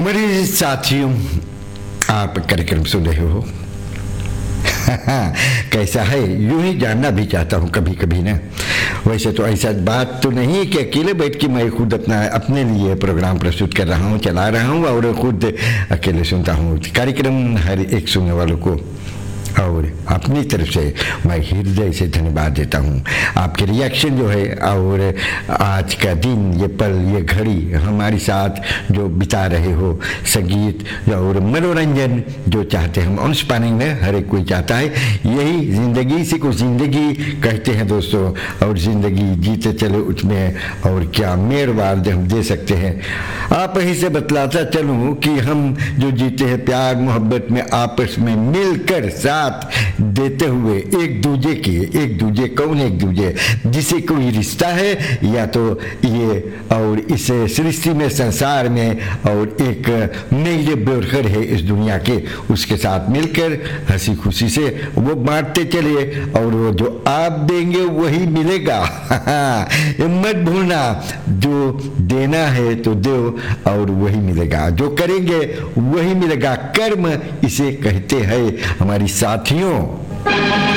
मेरे साथियों, आप कार्यक्रम सुन रहे हो। कैसा है, यूं ही जानना भी चाहता हूँ कभी कभी ना। वैसे तो ऐसा बात तो नहीं है कि अकेले बैठ के मैं खुद अपने लिए प्रोग्राम प्रस्तुत कर रहा हूँ, चला रहा हूँ और खुद अकेले सुनता हूँ। कार्यक्रम हर एक सुनने वालों को और अपनी तरफ से मैं हृदय से धन्यवाद देता हूँ। आपके रिएक्शन जो है और आज का दिन, ये पल, ये घड़ी हमारे साथ जो बिता रहे हो, संगीत और मनोरंजन जो चाहते हैं हम ऑन स्पैनिंग में हर एक कोई चाहता है। यही ज़िंदगी, इसी को ज़िंदगी कहते हैं दोस्तों। और ज़िंदगी जीते चलो उसमें और क्या मेरवार हम दे सकते हैं। आप ही से बतलाता चलूँ कि हम जो जीते हैं प्यार मोहब्बत में, आपस में मिलकर साथ देते हुए एक दूजे कौन एक दूजे जिसे कोई रिश्ता है या तो ये और इस सृष्टि में, संसार में और एक नई बेरखर है इस दुनिया के, उसके साथ मिलकर हंसी खुशी से वो बांटते चले और वो जो आप देंगे वही मिलेगा। मत भूलना, जो देना है तो दो और वही मिलेगा, जो करेंगे वही मिलेगा। कर्म इसे कहते हैं हमारी साथियों।